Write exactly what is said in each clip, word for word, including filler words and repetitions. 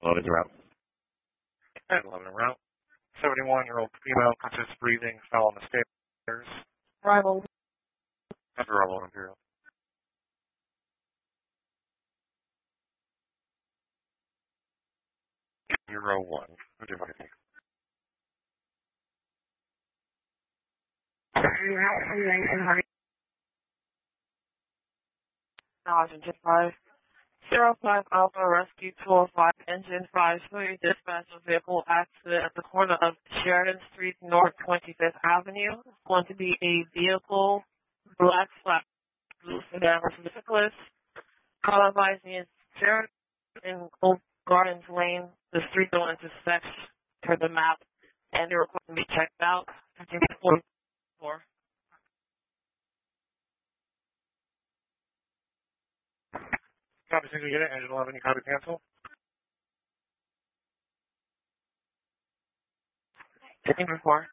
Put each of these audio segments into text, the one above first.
eleven route. And eleven en route. seventy-one-year-old female, conscious breathing, fell on the stairs. Arrival. After arrival on Imperial. Zero one. Would you like me? Acknowledging Jet five. Zero five Alpha Rescue two oh five, Engine five, Sawyer dispatch of vehicle accident at the corner of Sheridan Street, North twenty-fifth Avenue. It's going to be a vehicle, black flat, blue sedan versus cyclist. Call advising is Sheridan in Old Gardens Lane. The street don't intersect per the map, and they're required to be checked out. forty-four. Copy single unit, engine eleven, you copy cancel? Taking before.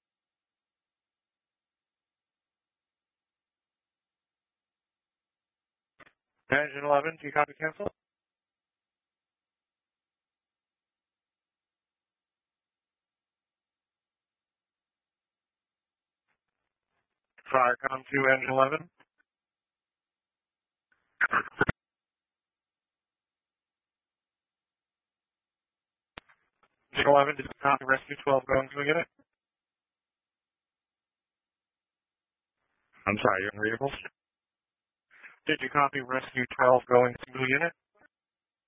Engine eleven, do you copy cancel? Firecom to engine eleven. Engine eleven, did you copy rescue twelve going to a unit? I'm sorry, you're in vehicles? Did you copy rescue twelve going to a unit?